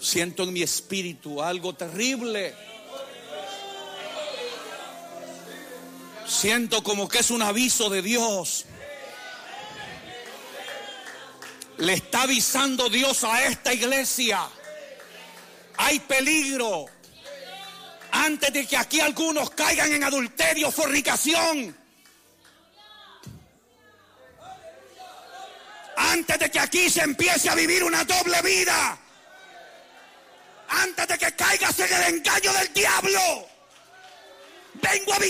Siento en mi espíritu algo terrible. Siento como que es un aviso de Dios. Le está avisando Dios a esta iglesia. Hay peligro. Antes de que aquí algunos caigan en adulterio, fornicación. Antes de que aquí se empiece a vivir una doble vida. Antes de que caigas en el engaño del diablo. Vengo a